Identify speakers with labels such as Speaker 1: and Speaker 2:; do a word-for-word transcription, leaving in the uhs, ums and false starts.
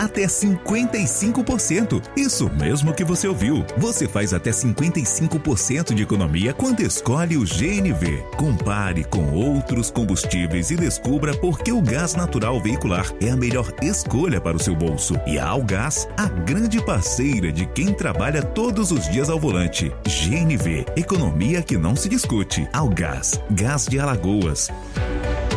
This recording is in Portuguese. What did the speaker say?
Speaker 1: até cinquenta e cinco por cento. Isso mesmo que você ouviu. Você faz até cinquenta e cinco por cento de economia quando escolhe o G N V. Compare com outros combustíveis e descubra por que o gás natural veicular é a melhor escolha para o seu bolso. E a Algás, a grande parceira de quem trabalha todos os dias ao volante. G N V, economia que não se discute. Algás, gás de Alagoas.